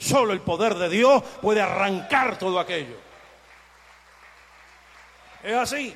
Solo el poder de Dios puede arrancar todo aquello. Es así.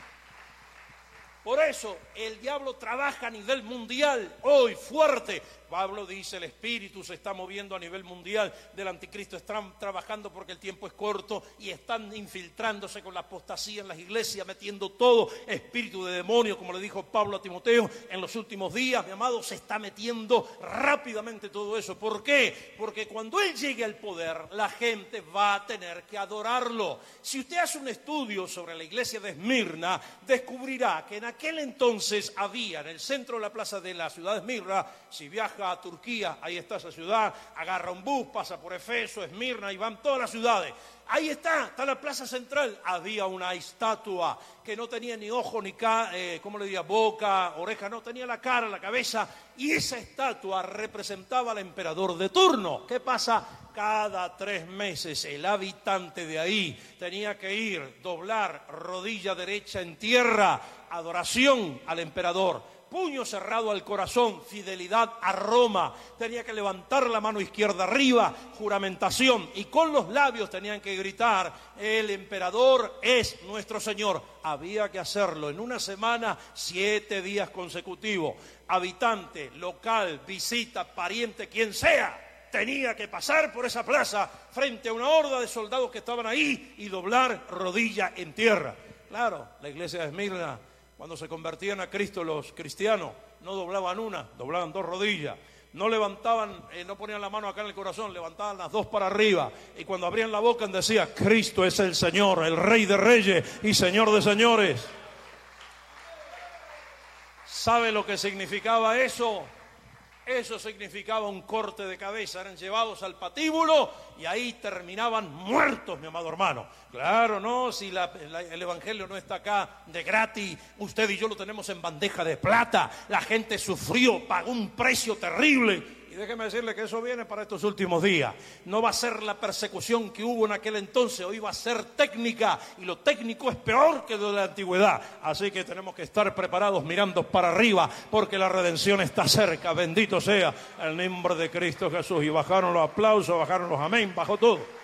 Por eso el diablo trabaja a nivel mundial hoy fuerte. Pablo dice, el espíritu se está moviendo a nivel mundial del anticristo. Están trabajando porque el tiempo es corto y están infiltrándose con la apostasía en las iglesias, metiendo todo espíritu de demonio, como le dijo Pablo a Timoteo en los últimos días. Mi amado, se está metiendo rápidamente todo eso. ¿Por qué? Porque cuando él llegue al poder, la gente va a tener que adorarlo. Si usted hace un estudio sobre la iglesia de Esmirna, descubrirá que en aquel entonces había en el centro de la plaza de la ciudad de Esmirna, si viaja a Turquía, ahí está esa ciudad, agarra un bus, pasa por Efeso, Esmirna y van todas las ciudades. Ahí está la plaza central. Había una estatua que no tenía ni ojo, ni boca, oreja, no, tenía la cara, la cabeza, y esa estatua representaba al emperador de turno. ¿Qué pasa? Cada 3 meses el habitante de ahí tenía que ir, doblar rodilla derecha en tierra, adoración al emperador. Puño cerrado al corazón, fidelidad a Roma. Tenía que levantar la mano izquierda arriba, juramentación. Y con los labios tenían que gritar, el emperador es nuestro Señor. Había que hacerlo en una semana, 7 días consecutivos. Habitante, local, visita, pariente, quien sea, tenía que pasar por esa plaza frente a una horda de soldados que estaban ahí y doblar rodilla en tierra. Claro, la iglesia de Esmirna, cuando se convertían a Cristo los cristianos, no doblaban una, doblaban 2 rodillas. No levantaban, no ponían la mano acá en el corazón, levantaban las 2 para arriba. Y cuando abrían la boca decía, Cristo es el Señor, el Rey de Reyes y Señor de Señores. ¿Sabe lo que significaba eso? Eso significaba un corte de cabeza. Eran llevados al patíbulo y ahí terminaban muertos, mi amado hermano. Claro, no, si el evangelio no está acá de gratis, usted y yo lo tenemos en bandeja de plata. La gente sufrió, pagó un precio terrible. Y déjeme decirle que eso viene para estos últimos días. No va a ser la persecución que hubo en aquel entonces, hoy va a ser técnica, y lo técnico es peor que de la antigüedad. Así que tenemos que estar preparados mirando para arriba, porque la redención está cerca. Bendito sea el nombre de Cristo Jesús. Y bajaron los aplausos, bajaron los amén, bajó todo.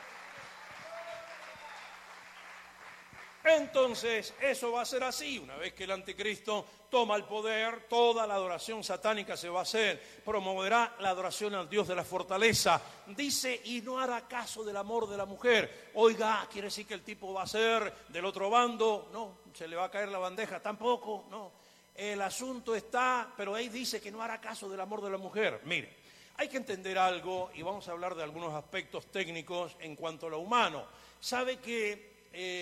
Entonces, eso va a ser así. Una vez que el anticristo toma el poder, toda la adoración satánica se va a hacer. Promoverá la adoración al Dios de la fortaleza. Dice, y no hará caso del amor de la mujer. Oiga, ¿quiere decir que el tipo va a ser del otro bando? No, se le va a caer la bandeja. Tampoco, no. El asunto está, pero ahí dice que no hará caso del amor de la mujer. Mire, hay que entender algo, y vamos a hablar de algunos aspectos técnicos en cuanto a lo humano. Sabe que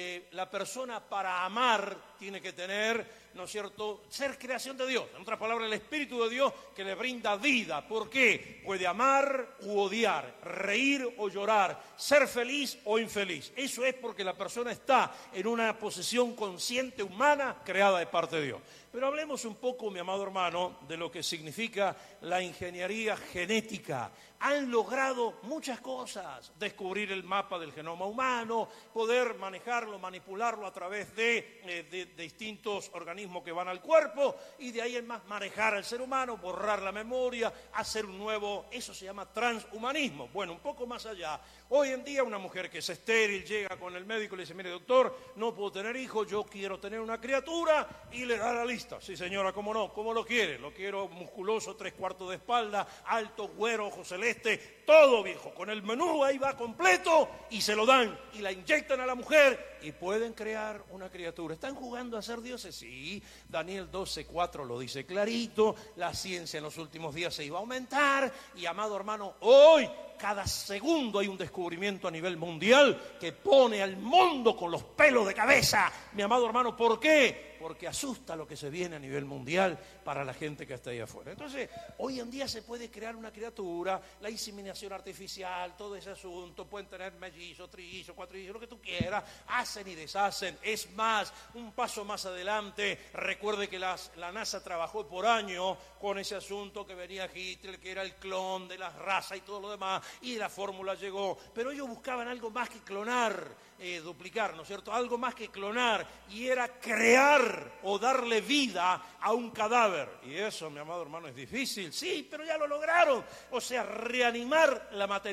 la persona para amar tiene que tener, ¿no es cierto?, ser creación de Dios. En otras palabras, el Espíritu de Dios que le brinda vida. ¿Por qué? Puede amar u odiar, reír o llorar, ser feliz o infeliz. Eso es porque la persona está en una posición consciente humana creada de parte de Dios. Pero hablemos un poco, mi amado hermano, de lo que significa la ingeniería genética. Han logrado muchas cosas, descubrir el mapa del genoma humano, poder manejarlo, manipularlo a través de distintos organismos que van al cuerpo, y de ahí en más manejar al ser humano, borrar la memoria, hacer un nuevo, eso se llama transhumanismo. Bueno, un poco más allá, hoy en día una mujer que es estéril llega con el médico y le dice, mire doctor, no puedo tener hijos, yo quiero tener una criatura, y le da la lista. Sí señora, ¿cómo no? ¿Cómo lo quiere? Lo quiero musculoso, 3/4 de espalda, alto, güero, ojo celeste, todo viejo, con el menú ahí va completo, y se lo dan, y la inyectan a la mujer, y pueden crear una criatura. ¿Están jugando a ser dioses? Sí, Daniel 12:4 lo dice clarito, la ciencia en los últimos días se iba a aumentar, y amado hermano, hoy cada segundo hay un descubrimiento a nivel mundial que pone al mundo con los pelos de cabeza, mi amado hermano. ¿Por qué? Porque asusta lo que se viene a nivel mundial para la gente que está ahí afuera. Entonces, hoy en día se puede crear una criatura, la inseminación artificial, todo ese asunto, pueden tener mellizos, trillizos, cuatrillizos, lo que tú quieras, hacen y deshacen. Es más, un paso más adelante, recuerde que la NASA trabajó por años con ese asunto que venía Hitler, que era el clon de la raza y todo lo demás, y la fórmula llegó, pero ellos buscaban algo más que clonar, duplicar, ¿no es cierto? Algo más que clonar, y era crear o darle vida a un cadáver. Y eso, mi amado hermano, es difícil, sí, pero ya lo lograron. O sea, reanimar la materia muerta.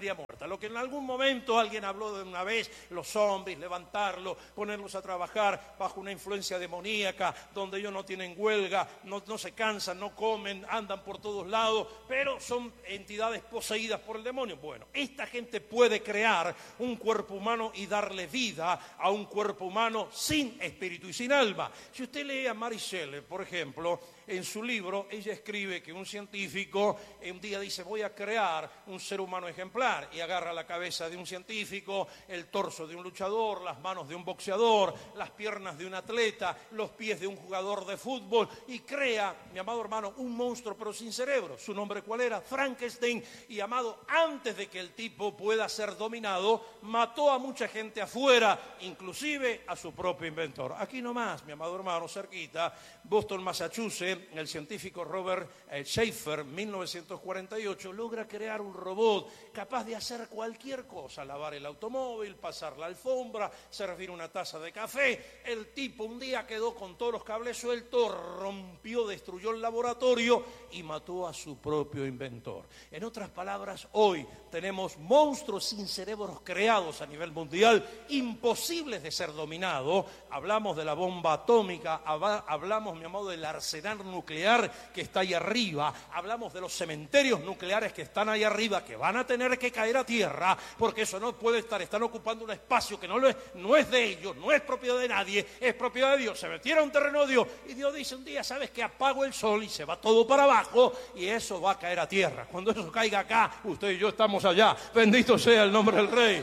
gusta. Lo que en algún momento alguien habló de una vez, los zombies, levantarlos, ponerlos a trabajar bajo una influencia demoníaca, donde ellos no tienen huelga, no se cansan, no comen, andan por todos lados, pero son entidades poseídas por el demonio. Bueno, esta gente puede crear un cuerpo humano y darle vida a un cuerpo humano sin espíritu y sin alma. Si usted lee a Mary Shelley, por ejemplo, en su libro, ella escribe que un científico un día dice: voy a crear un ser humano ejemplar, y agarra la cabeza de un científico, el torso de un luchador, las manos de un boxeador, las piernas de un atleta, los pies de un jugador de fútbol, y crea, mi amado hermano, un monstruo pero sin cerebro. ¿Su nombre cuál era? Frankenstein. Y amado, antes de que el tipo pueda ser dominado, mató a mucha gente afuera, inclusive a su propio inventor. Aquí nomás, mi amado hermano, cerquita, Boston, Massachusetts, el científico Robert Schaefer, 1948, logra crear un robot capaz de hacer cualquier cosa: lavar el automóvil, pasar la alfombra, servir una taza de café. El tipo un día quedó con todos los cables sueltos, rompió, destruyó el laboratorio y mató a su propio inventor. En otras palabras, hoy tenemos monstruos sin cerebros creados a nivel mundial, imposibles de ser dominados. Hablamos de la bomba atómica, hablamos, mi amado, del arsenal nuclear que está ahí arriba, hablamos de los cementerios nucleares que están ahí arriba, que van a tener que caer a tierra, porque eso no puede estar, están ocupando un espacio que no es de ellos, no es propiedad de nadie, es propiedad de Dios. Se metieron a un terreno de Dios, y Dios dice un día: sabes que apago el sol y se va todo para abajo, y eso va a caer a tierra. Cuando eso caiga acá, usted y yo estamos allá. Bendito sea el nombre del Rey.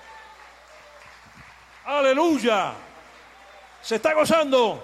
Aleluya. ¿Se está gozando?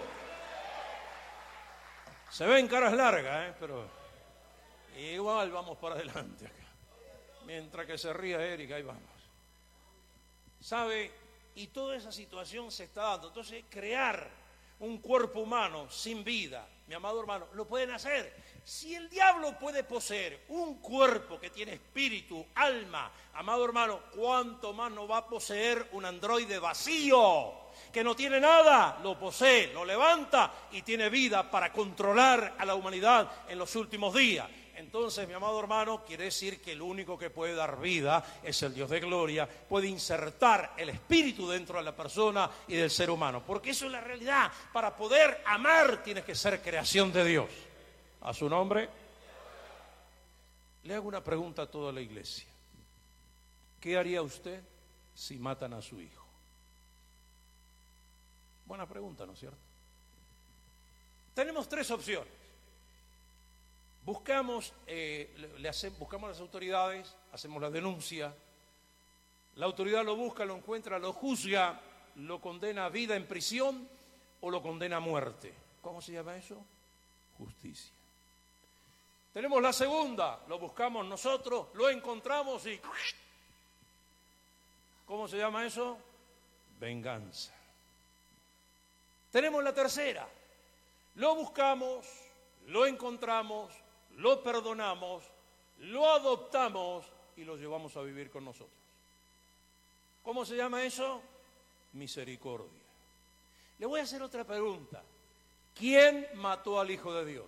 Se ven caras largas, pero igual vamos para adelante acá. Mientras que se ría Erika, ahí vamos. ¿Sabe? Y toda esa situación se está dando. Entonces, crear un cuerpo humano sin vida, mi amado hermano, lo pueden hacer. Si el diablo puede poseer un cuerpo que tiene espíritu, alma, amado hermano, ¿cuánto más no va a poseer un androide vacío, que no tiene nada? Lo posee, lo levanta y tiene vida para controlar a la humanidad en los últimos días. Entonces, mi amado hermano, quiere decir que el único que puede dar vida es el Dios de gloria, puede insertar el espíritu dentro de la persona y del ser humano, porque eso es la realidad. Para poder amar tienes que ser creación de Dios. A su nombre. Le hago una pregunta a toda la iglesia: ¿qué haría usted si matan a su hijo? Buena pregunta, ¿no es cierto? Tenemos tres opciones. Buscamos a las autoridades, hacemos la denuncia, la autoridad lo busca, lo encuentra, lo juzga, lo condena a vida en prisión o lo condena a muerte. ¿Cómo se llama eso? Justicia. Tenemos la segunda, lo buscamos nosotros, lo encontramos y... ¿cómo se llama eso? Venganza. Tenemos la tercera, lo buscamos, lo encontramos, lo perdonamos, lo adoptamos y lo llevamos a vivir con nosotros. ¿Cómo se llama eso? Misericordia. Le voy a hacer otra pregunta. ¿Quién mató al Hijo de Dios?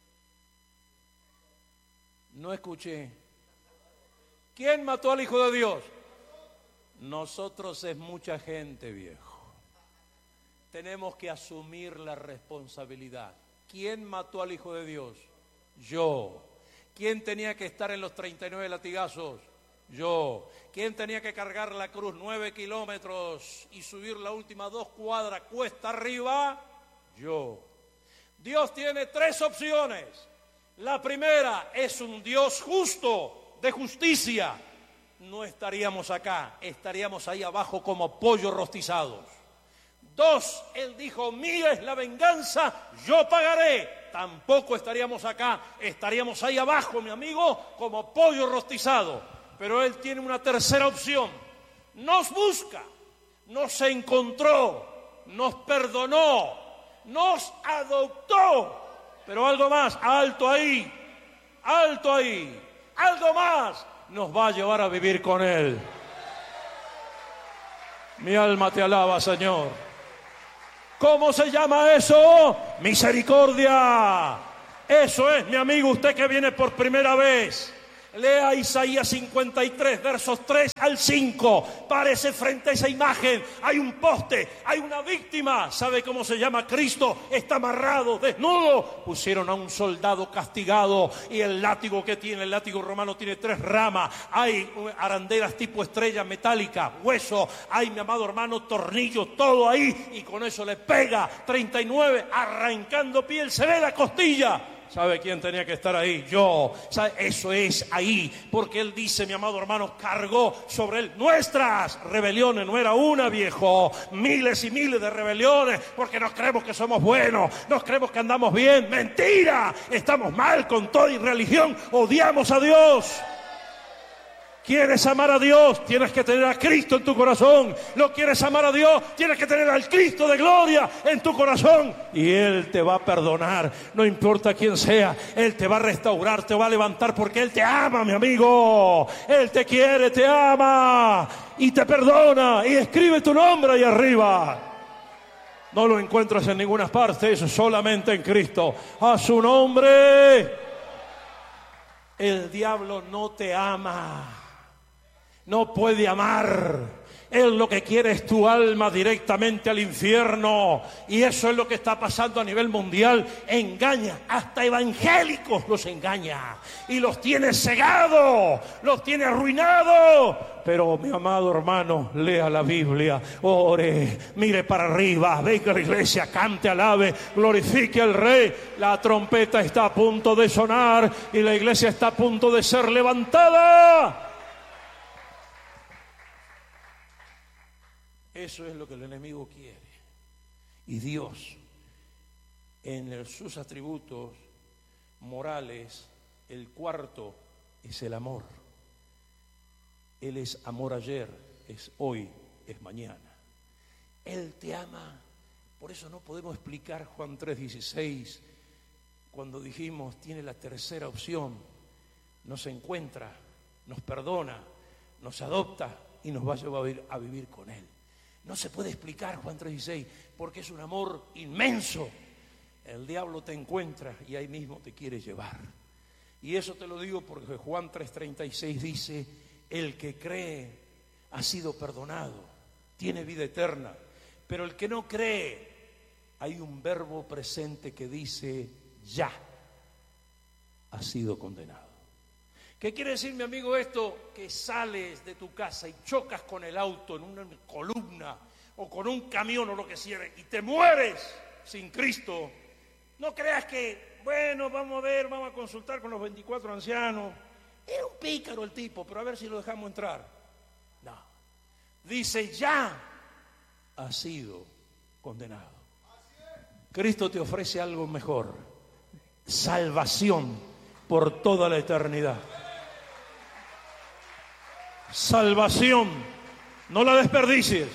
No escuché. ¿Quién mató al Hijo de Dios? Nosotros. Es mucha gente, viejo. Tenemos que asumir la responsabilidad. ¿Quién mató al Hijo de Dios? Yo. ¿Quién tenía que estar en los 39 latigazos? Yo. ¿Quién tenía que cargar la cruz 9 kilómetros y subir la última 2 cuadras cuesta arriba? Yo. Dios tiene 3 opciones. La primera es un Dios justo, de justicia. No estaríamos acá, estaríamos ahí abajo como pollos rostizados. 2, Él dijo: mía es la venganza, yo pagaré. Tampoco estaríamos acá, estaríamos ahí abajo, mi amigo, como pollo rostizado. Pero Él tiene una tercera opción. Nos busca, nos encontró, nos perdonó, nos adoptó. Pero algo más, alto ahí, algo más, nos va a llevar a vivir con Él. Mi alma te alaba, Señor. ¿Cómo se llama eso? Misericordia. Eso es, mi amigo, usted que viene por primera vez. Lea Isaías 53, versos 3 al 5. Párese frente a esa imagen. Hay un poste, hay una víctima. ¿Sabe cómo se llama? Cristo. Está amarrado, desnudo. Pusieron a un soldado castigado y el látigo que tiene, el látigo romano tiene 3 ramas. Hay arandelas tipo estrella metálica, hueso. Hay, mi amado hermano, tornillos, todo ahí. Y con eso le pega 39, arrancando piel. Se ve la costilla. ¿Sabe quién tenía que estar ahí? Yo. ¿Sabe? Eso es ahí, porque Él dice, mi amado hermano, cargó sobre Él nuestras rebeliones. No era una, viejo, miles y miles de rebeliones, porque nos creemos que somos buenos, nos creemos que andamos bien. ¡Mentira! Estamos mal con toda irreligión, odiamos a Dios. ¿Quieres amar a Dios? Tienes que tener a Cristo en tu corazón. ¿No quieres amar a Dios? Tienes que tener al Cristo de gloria en tu corazón. Y Él te va a perdonar, no importa quién sea. Él te va a restaurar, te va a levantar, porque Él te ama, mi amigo. Él te quiere, te ama y te perdona. Y escribe tu nombre ahí arriba. No lo encuentras en ninguna parte, eso solamente en Cristo. A su nombre. El diablo no te ama. No puede amar. Él lo que quiere es tu alma directamente al infierno. Y eso es lo que está pasando a nivel mundial. Engaña, hasta evangélicos los engaña. Y los tiene cegados, los tiene arruinados. Pero mi amado hermano, lea la Biblia, ore, mire para arriba, venga a la iglesia, cante, alabe, glorifique al Rey. La trompeta está a punto de sonar y la iglesia está a punto de ser levantada. Eso es lo que el enemigo quiere. Y Dios, en sus atributos morales, el cuarto es el amor. Él es amor ayer, es hoy, es mañana. Él te ama. Por eso no podemos explicar Juan 3:16, cuando dijimos, tiene la tercera opción. Nos encuentra, nos perdona, nos adopta y nos va a llevar a vivir con Él. No se puede explicar Juan 3:16, porque es un amor inmenso. El diablo te encuentra y ahí mismo te quiere llevar. Y eso te lo digo porque Juan 3:36 dice, el que cree ha sido perdonado, tiene vida eterna. Pero el que no cree, hay un verbo presente que dice, ya ha sido condenado. ¿Qué quiere decir, mi amigo, esto? Que sales de tu casa y chocas con el auto en una columna o con un camión o lo que sea y te mueres sin Cristo. No creas que, bueno, vamos a ver, vamos a consultar con los 24 ancianos. Era un pícaro el tipo, pero a ver si lo dejamos entrar. No. Dice, ya ha sido condenado. Cristo te ofrece algo mejor. Salvación por toda la eternidad. Salvación, no la desperdicies.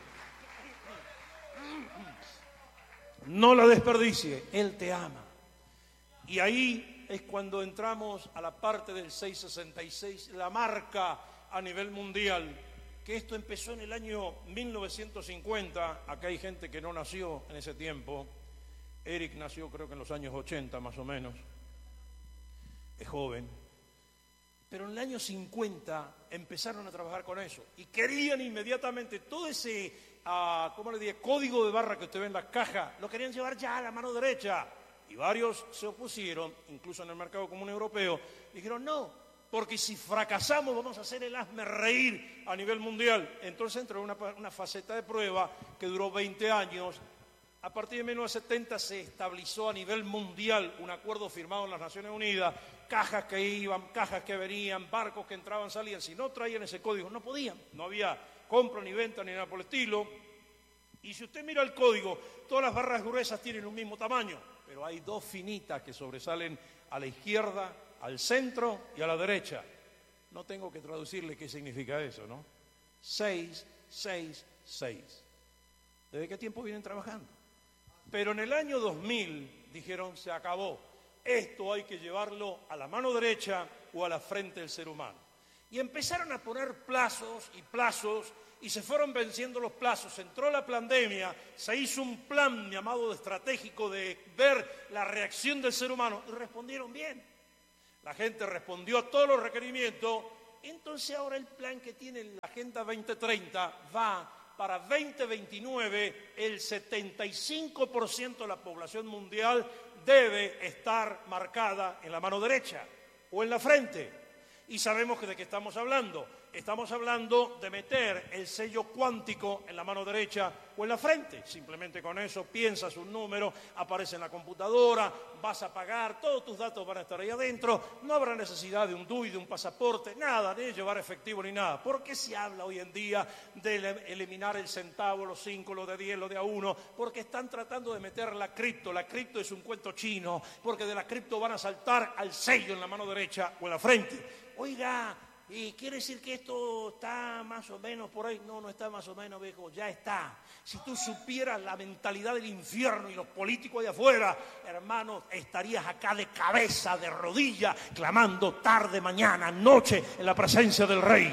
No la desperdicies. Él te ama. Y ahí es cuando entramos a la parte del 666, la marca a nivel mundial, que esto empezó en el año 1950. Acá hay gente que no nació en ese tiempo. Eric nació creo que en los años 80 más o menos. Es joven. Pero en el año 50 empezaron a trabajar con eso y querían inmediatamente todo ese, ¿cómo le digo?, código de barra que usted ve en las cajas, lo querían llevar ya a la mano derecha. Y varios se opusieron, incluso en el mercado común europeo, dijeron no, porque si fracasamos vamos a hacer el hazme reír a nivel mundial. Entonces entró una faceta de prueba que duró 20 años. A partir de 1970 se estableció a nivel mundial un acuerdo firmado en las Naciones Unidas, cajas que iban, cajas que venían, barcos que entraban, salían. Si no traían ese código, no podían. No había compra ni venta ni nada por el estilo. Y si usted mira el código, todas las barras gruesas tienen un mismo tamaño, pero hay dos finitas que sobresalen a la izquierda, al centro y a la derecha. No tengo que traducirle qué significa eso, ¿no? 6, 6, 6. ¿Desde qué tiempo vienen trabajando? Pero en el año 2000 dijeron, se acabó. Esto hay que llevarlo a la mano derecha o a la frente del ser humano. Y empezaron a poner plazos y se fueron venciendo los plazos. Entró la pandemia, se hizo un plan, mi amado, estratégico de ver la reacción del ser humano y respondieron bien. La gente respondió a todos los requerimientos. Entonces ahora el plan que tiene la Agenda 2030 va para 2029, el 75% de la población mundial debe estar marcada en la mano derecha o en la frente. Y sabemos de qué estamos hablando. Estamos hablando de meter el sello cuántico en la mano derecha o en la frente. Simplemente con eso piensas un número, aparece en la computadora, vas a pagar, todos tus datos van a estar ahí adentro, no habrá necesidad de un DUI, de un pasaporte, nada, ni de llevar efectivo ni nada. ¿Por qué se habla hoy en día de eliminar el centavo, los 5, los de 10, los de a 1? Porque están tratando de meter la cripto. La cripto es un cuento chino, porque de la cripto van a saltar al sello en la mano derecha o en la frente. Oiga, ¿y quiere decir que esto está más o menos por ahí? No, no está más o menos, viejo, ya está. Si tú supieras la mentalidad del infierno y los políticos de afuera, hermano, estarías acá de cabeza, de rodilla, clamando tarde, mañana, noche, en la presencia del Rey.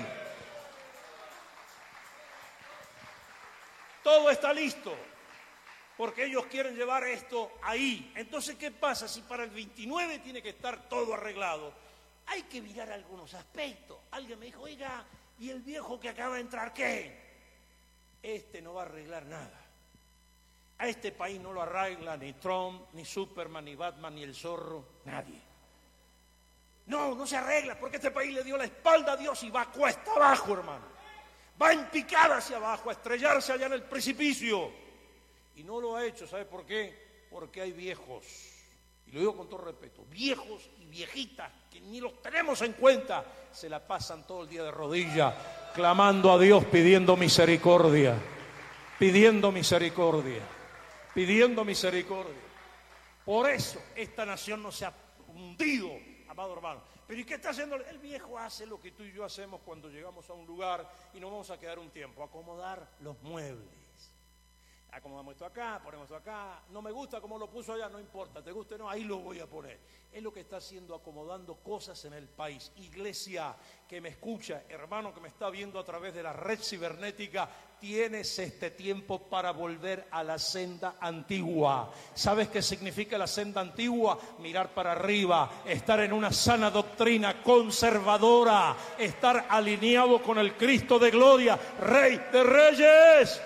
Todo está listo, porque ellos quieren llevar esto ahí. Entonces, ¿qué pasa si para el 29 tiene que estar todo arreglado? Hay que mirar algunos aspectos. Alguien me dijo, oiga, ¿y el viejo que acaba de entrar qué? Este no va a arreglar nada. A este país no lo arregla ni Trump, ni Superman, ni Batman, ni el zorro, nadie. No, no se arregla, porque este país le dio la espalda a Dios y va cuesta abajo, hermano. Va en picada hacia abajo, a estrellarse allá en el precipicio. Y no lo ha hecho, ¿sabe por qué? Porque hay viejos. Y lo digo con todo respeto, viejos y viejitas que ni los tenemos en cuenta, se la pasan todo el día de rodillas, clamando a Dios, pidiendo misericordia, pidiendo misericordia, pidiendo misericordia. Por eso esta nación no se ha hundido, amado hermano. Pero ¿y qué está haciendo? El viejo hace lo que tú y yo hacemos cuando llegamos a un lugar y nos vamos a quedar un tiempo, acomodar los muebles. Acomodamos esto acá, ponemos esto acá, no me gusta como lo puso allá, no importa, te guste o no, ahí lo voy a poner. Es lo que está haciendo, acomodando cosas en el país. Iglesia que me escucha, hermano que me está viendo a través de la red cibernética, tienes este tiempo para volver a la senda antigua. ¿Sabes qué significa la senda antigua? Mirar para arriba, estar en una sana doctrina conservadora, estar alineado con el Cristo de gloria, Rey de Reyes.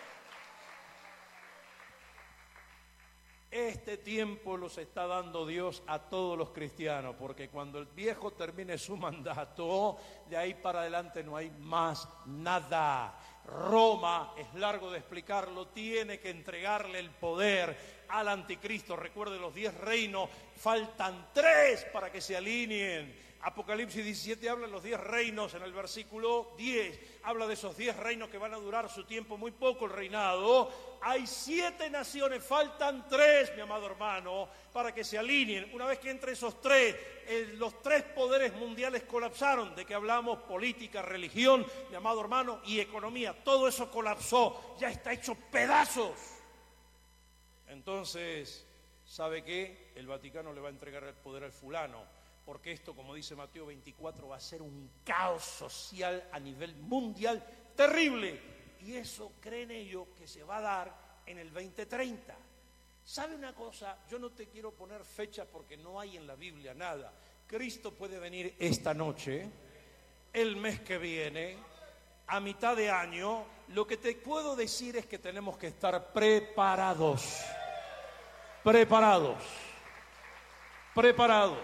Este tiempo los está dando Dios a todos los cristianos, porque cuando el viejo termine su mandato, de ahí para adelante no hay más nada. Roma, es largo de explicarlo, tiene que entregarle el poder al anticristo. Recuerde los 10 reinos, faltan 3 para que se alineen. Apocalipsis 17 habla de los 10 reinos, en el versículo 10 habla de esos 10 reinos que van a durar su tiempo muy poco el reinado. Hay 7 naciones, faltan 3, mi amado hermano, para que se alineen. Una vez que entre esos 3, los 3 poderes mundiales colapsaron. ¿De qué hablamos? Política, religión, mi amado hermano, y economía. Todo eso colapsó, ya está hecho pedazos. Entonces, ¿sabe qué? El Vaticano le va a entregar el poder al fulano. Porque esto, como dice Mateo 24, va a ser un caos social a nivel mundial terrible. Y eso creen ellos que se va a dar en el 2030. ¿Sabe una cosa? Yo no te quiero poner fecha porque no hay en la Biblia nada. Cristo puede venir esta noche, el mes que viene, a mitad de año. Lo que te puedo decir es que tenemos que estar preparados. Preparados. Preparados.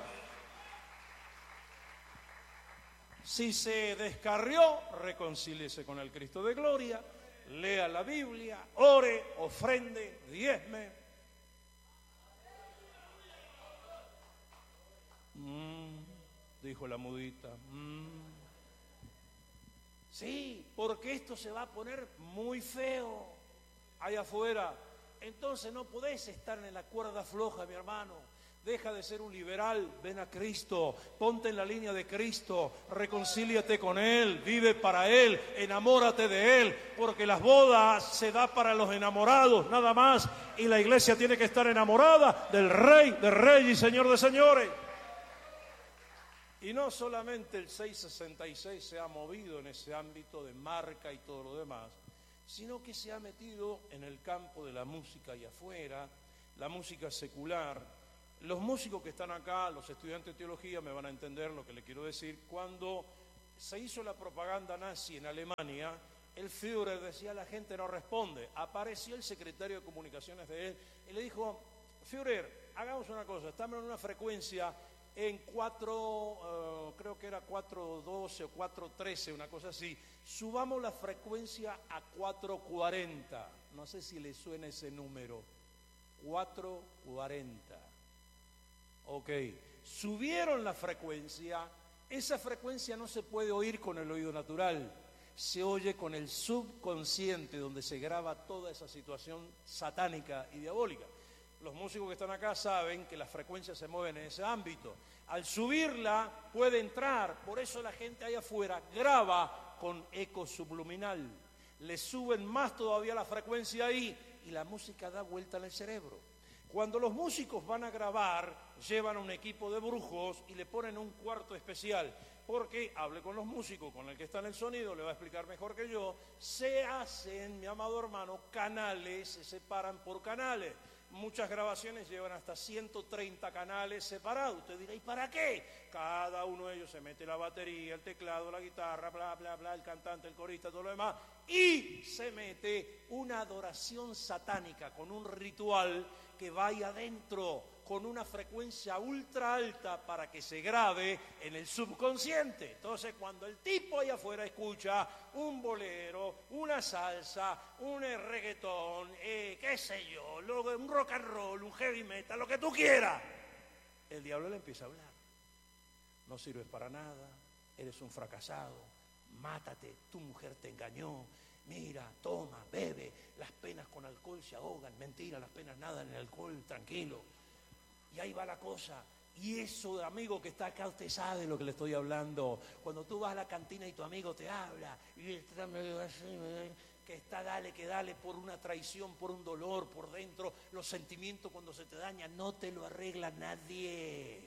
Si se descarrió, reconcíliese con el Cristo de gloria, lea la Biblia, ore, ofrende, diezme. Dijo la mudita. Sí, porque esto se va a poner muy feo allá afuera. Entonces no podés estar en la cuerda floja, mi hermano. Deja de ser un liberal, ven a Cristo, ponte en la línea de Cristo, reconcíliate con Él, vive para Él, enamórate de Él, porque las bodas se da para los enamorados, nada más, y la iglesia tiene que estar enamorada del Rey, de Reyes y Señor de señores. Y no solamente el 666 se ha movido en ese ámbito de marca y todo lo demás, sino que se ha metido en el campo de la música y afuera, la música secular, Los músicos que están acá, los estudiantes de teología, me van a entender lo que le quiero decir. Cuando se hizo la propaganda nazi en Alemania, el Führer decía, la gente no responde. Apareció el secretario de comunicaciones de él y le dijo, Führer, hagamos una cosa, estamos en una frecuencia en 4, creo que era 412 o 413, una cosa así, subamos la frecuencia a 440, no sé si le suena ese número, 440, ok, subieron la frecuencia, esa frecuencia no se puede oír con el oído natural, se oye con el subconsciente, donde se graba toda esa situación satánica y diabólica. Los músicos que están acá saben que las frecuencias se mueven en ese ámbito. Al subirla puede entrar, por eso la gente allá afuera graba con eco subliminal. Le suben más todavía la frecuencia ahí y la música da vuelta en el cerebro. Cuando los músicos van a grabar, llevan un equipo de brujos y le ponen un cuarto especial. Porque, hable con los músicos, con el que está en el sonido, le va a explicar mejor que yo, se hacen, mi amado hermano, canales, se separan por canales. Muchas grabaciones llevan hasta 130 canales separados. Usted dirá, ¿y para qué? Cada uno de ellos se mete la batería, el teclado, la guitarra, bla, bla, bla, el cantante, el corista, todo lo demás. Y se mete una adoración satánica con un ritual que vaya adentro con una frecuencia ultra alta para que se grabe en el subconsciente. Entonces, cuando el tipo allá afuera escucha un bolero, una salsa, un reggaetón, qué sé yo, un rock and roll, un heavy metal, lo que tú quieras, el diablo le empieza a hablar. No sirves para nada, eres un fracasado, mátate, tu mujer te engañó, mira, toma, bebe, las penas con alcohol se ahogan, mentira, las penas nada en el alcohol, tranquilo. Y ahí va la cosa. Y eso, amigo que está acá, usted sabe de lo que le estoy hablando. Cuando tú vas a la cantina y tu amigo te habla, y está medio así, que está dale, que dale por una traición, por un dolor, por dentro, los sentimientos cuando se te dañan, no te lo arregla nadie.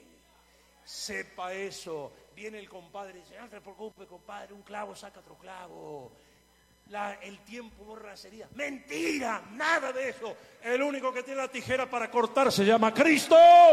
Sepa eso. Viene el compadre y dice, no te preocupes, compadre, un clavo saca otro clavo. El tiempo borra las heridas. ¡Mentira! Nada de eso. El único que tiene la tijera para cortar se llama Cristo.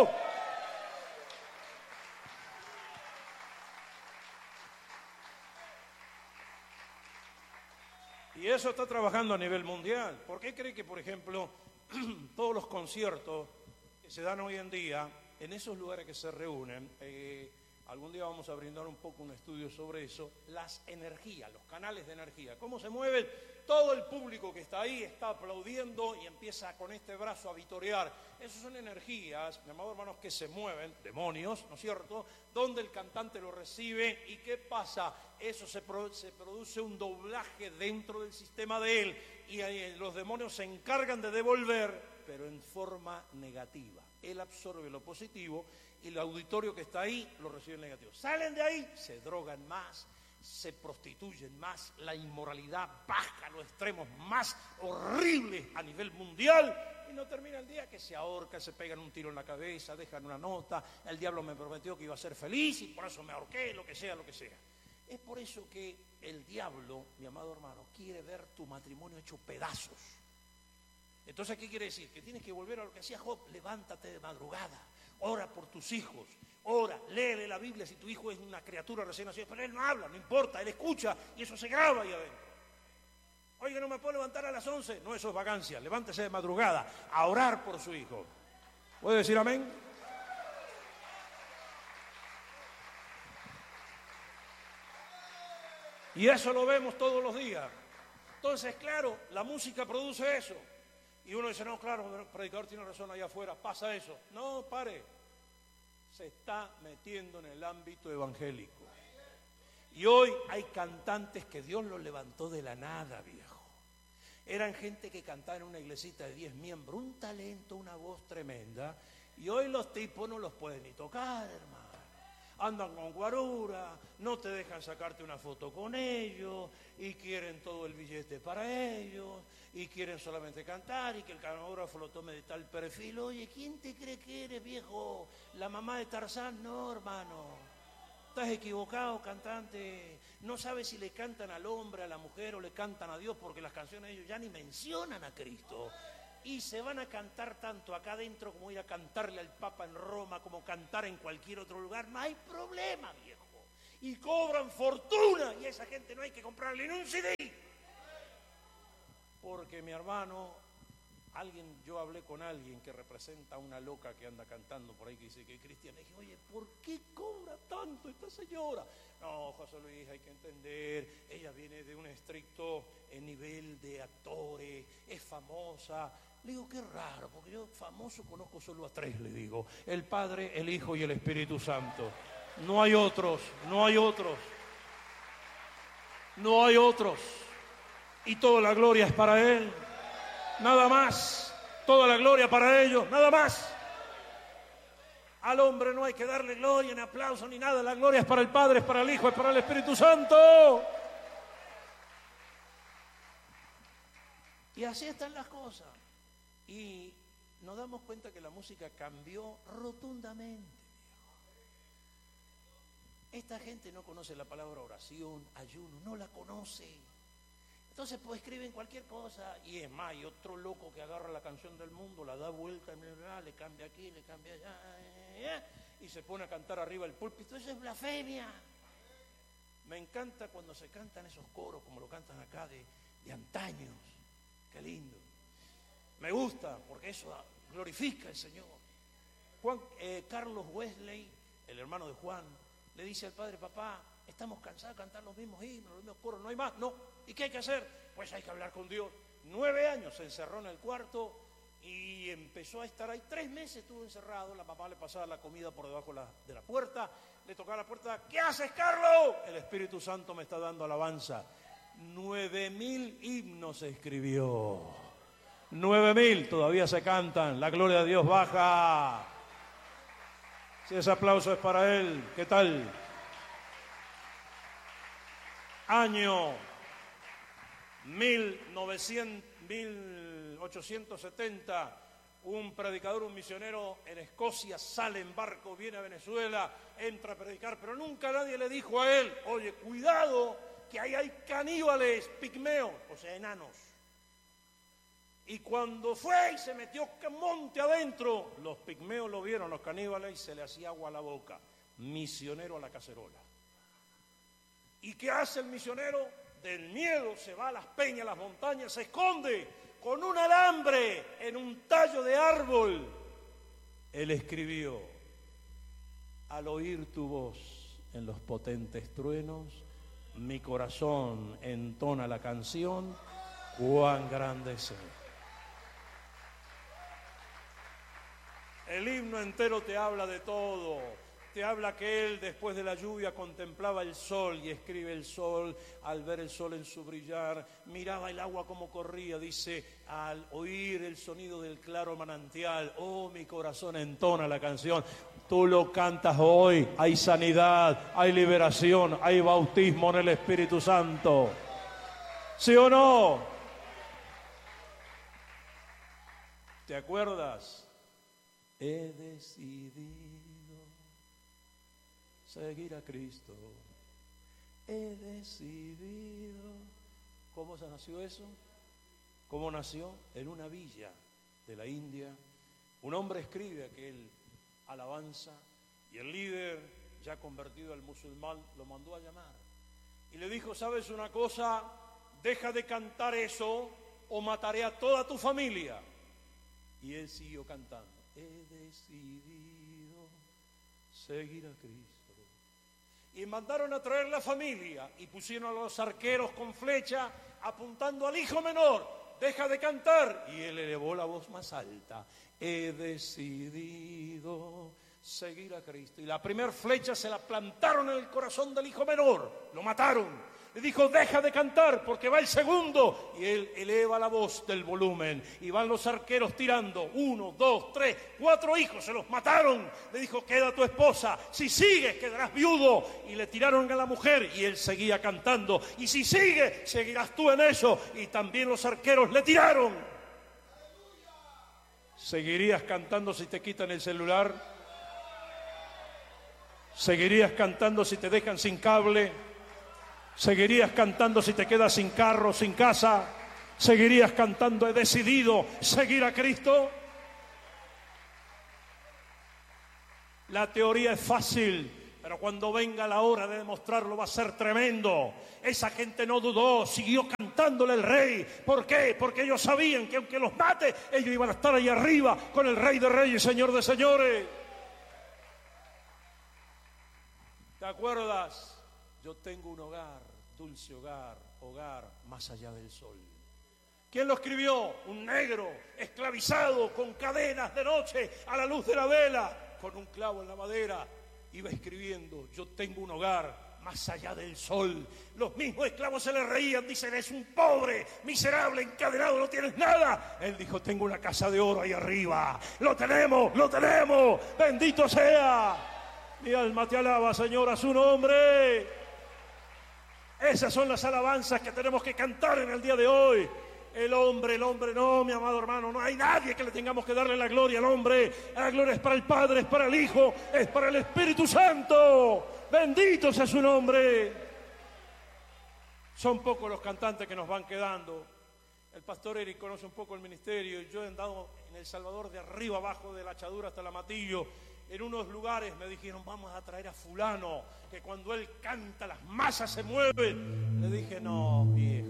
Y eso está trabajando a nivel mundial. ¿Por qué cree que, por ejemplo, todos los conciertos que se dan hoy en día, en esos lugares que se reúnen, algún día vamos a brindar un poco un estudio sobre eso, las energías, los canales de energía, cómo se mueven, todo el público que está ahí está aplaudiendo y empieza con este brazo a vitorear. Esas son energías, mi amado hermanos, que se mueven, demonios, ¿no es cierto?, donde el cantante lo recibe y ¿qué pasa? Eso se produce un doblaje dentro del sistema de él y los demonios se encargan de devolver, pero en forma negativa. Él absorbe lo positivo y el auditorio que está ahí lo recibe negativo. Salen de ahí, se drogan más, se prostituyen más, la inmoralidad baja a los extremos más horribles a nivel mundial y no termina el día que se ahorca, se pegan un tiro en la cabeza, dejan una nota, el diablo me prometió que iba a ser feliz y por eso me ahorqué, lo que sea, lo que sea. Es por eso que el diablo, mi amado hermano, quiere ver tu matrimonio hecho pedazos. Entonces, ¿qué quiere decir? Que tienes que volver a lo que hacía Job, levántate de madrugada, ora por tus hijos, ora, léele la Biblia si tu hijo es una criatura recién nacida, pero él no habla, no importa, él escucha y eso se graba ahí adentro. Oiga, no me puedo levantar a las 11, no, eso es vagancia, levántese de madrugada a orar por su hijo. ¿Puede decir amén? Y eso lo vemos todos los días. Entonces, claro, la música produce eso. Y uno dice, no, claro, el predicador tiene razón allá afuera, pasa eso. No, pare, se está metiendo en el ámbito evangélico. Y hoy hay cantantes que Dios los levantó de la nada, viejo. Eran gente que cantaba en una iglesita de 10 miembros, un talento, una voz tremenda. Y hoy los tipos no los pueden ni tocar, hermano. Andan con guarura, no te dejan sacarte una foto con ellos y quieren todo el billete para ellos y quieren solamente cantar y que el camarógrafo lo tome de tal perfil. Oye, ¿quién te cree que eres, viejo? ¿La mamá de Tarzán? No, hermano. Estás equivocado, cantante. No sabes si le cantan al hombre, a la mujer o le cantan a Dios porque las canciones de ellos ya ni mencionan a Cristo. Y se van a cantar tanto acá adentro como ir a cantarle al Papa en Roma, como cantar en cualquier otro lugar. No hay problema, viejo. Y cobran fortuna y a esa gente no hay que comprarle ni un CD. Porque mi hermano, yo hablé con alguien que representa a una loca que anda cantando por ahí que dice que es cristiana. Le dije, oye, ¿por qué cobra tanto esta señora? No, José Luis, hay que entender, ella viene de un estricto nivel de actores, es famosa. Le digo, qué raro, porque yo famoso conozco solo a 3, le digo, el Padre, el Hijo y el Espíritu Santo. No hay otros, no hay otros, no hay otros. Y toda la gloria es para Él, nada más, toda la gloria para ellos, nada más. Al hombre no hay que darle gloria, ni aplauso, ni nada, la gloria es para el Padre, es para el Hijo, es para el Espíritu Santo. Y así están las cosas. Y nos damos cuenta que la música cambió rotundamente. Esta gente no conoce la palabra oración, ayuno, no la conoce. Entonces pues escriben cualquier cosa y es más, hay otro loco que agarra la canción del mundo, la da vuelta, le cambia aquí, le cambia allá, y se pone a cantar arriba el púlpito. Eso es blasfemia. Me encanta cuando se cantan esos coros como lo cantan acá de antaños. Qué lindo. Me gusta porque eso glorifica al Señor. Carlos Wesley, el hermano de Juan, le dice al padre, papá, estamos cansados de cantar los mismos himnos, los mismos coros, no hay más. No. ¿Y qué hay que hacer? Pues hay que hablar con Dios. 9 años se encerró en el cuarto y empezó a estar ahí. 3 meses estuvo encerrado. La mamá le pasaba la comida por debajo de la puerta, le tocaba la puerta. ¿Qué haces, Carlos? El Espíritu Santo me está dando alabanza. 9.000 himnos se escribió. 9.000 todavía se cantan. La gloria de Dios baja. Si ese aplauso es para Él, ¿qué tal? Año 1870, un predicador, un misionero en Escocia sale en barco, viene a Venezuela, entra a predicar, pero nunca nadie le dijo a él, oye, cuidado, que ahí hay caníbales, pigmeos, o sea, enanos. Y cuando fue y se metió monte adentro, los pigmeos lo vieron, los caníbales, y se le hacía agua a la boca. Misionero a la cacerola. ¿Y qué hace el misionero? Del miedo se va a las peñas, a las montañas, se esconde con un alambre en un tallo de árbol. Él escribió, al oír tu voz en los potentes truenos, mi corazón entona la canción, cuán grande es Él. El himno entero te habla de todo. Te habla que él después de la lluvia contemplaba el sol y escribe el sol, al ver el sol en su brillar, miraba el agua como corría, dice, al oír el sonido del claro manantial, oh, mi corazón entona la canción. Tú lo cantas hoy, hay sanidad, hay liberación, hay bautismo en el Espíritu Santo. ¿Sí o no? ¿Te acuerdas? He decidido seguir a Cristo. He decidido. ¿Cómo se nació eso? ¿Cómo nació? En una villa de la India. Un hombre escribe aquel alabanza y el líder, ya convertido al musulmán, lo mandó a llamar. Y le dijo, ¿sabes una cosa? Deja de cantar eso o mataré a toda tu familia. Y él siguió cantando. He decidido seguir a Cristo. Y mandaron a traer la familia y pusieron a los arqueros con flecha apuntando al hijo menor. Deja de cantar. Y él elevó la voz más alta. He decidido seguir a Cristo. Y la primera flecha se la plantaron en el corazón del hijo menor. Lo mataron. Le dijo, deja de cantar porque va el segundo. Y él eleva la voz del volumen. Y van los arqueros tirando. 1, 2, 3, 4 hijos. Se los mataron. Le dijo, queda tu esposa. Si sigues, quedarás viudo. Y le tiraron a la mujer. Y él seguía cantando. Y si sigues, seguirás tú en eso. Y también los arqueros le tiraron. ¿Seguirías cantando si te quitan el celular? ¿Seguirías cantando si te dejan sin cable? ¿Seguirías cantando si te quedas sin carro, sin casa? ¿Seguirías cantando, he decidido seguir a Cristo? La teoría es fácil, pero cuando venga la hora de demostrarlo va a ser tremendo. Esa gente no dudó, siguió cantándole al rey. ¿Por qué? Porque ellos sabían que aunque los mate, ellos iban a estar ahí arriba con el Rey de Reyes y Señor de Señores. ¿Te acuerdas? Yo tengo un hogar, dulce hogar, hogar más allá del sol. ¿Quién lo escribió? Un negro, esclavizado, con cadenas de noche, a la luz de la vela, con un clavo en la madera. Iba escribiendo, yo tengo un hogar más allá del sol. Los mismos esclavos se le reían, dicen, es un pobre, miserable, encadenado, no tienes nada. Él dijo, tengo una casa de oro ahí arriba. Lo tenemos, bendito sea. Mi alma te alaba, Señor, a su nombre. Esas son las alabanzas que tenemos que cantar en el día de hoy. El hombre no, mi amado hermano, no hay nadie que le tengamos que darle la gloria al hombre. La gloria es para el Padre, es para el Hijo, es para el Espíritu Santo. Bendito sea su nombre. Son pocos los cantantes que nos van quedando. El pastor Eric conoce un poco el ministerio. Yo he andado en El Salvador de arriba abajo, de la Achadura hasta el Amatillo. En unos lugares me dijeron, vamos a traer a fulano, que cuando él canta las masas se mueven. Le dije, no, viejo.